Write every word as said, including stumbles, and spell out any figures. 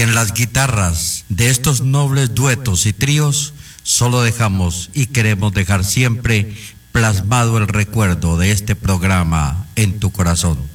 en las guitarras de estos nobles duetos y tríos solo dejamos y queremos dejar siempre plasmado el recuerdo de este programa en tu corazón.